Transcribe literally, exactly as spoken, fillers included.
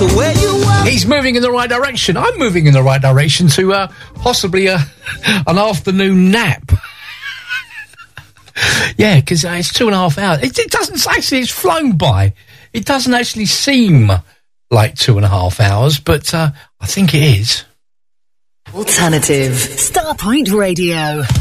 the way you are. He's moving in the right direction. I'm moving in the right direction to uh, possibly a, an afternoon nap. Yeah, because uh, it's two and a half hours. It, it doesn't actually. It's flown by. It doesn't actually seem like two and a half hours, but uh, I think it is. Alternative Starpoint Radio.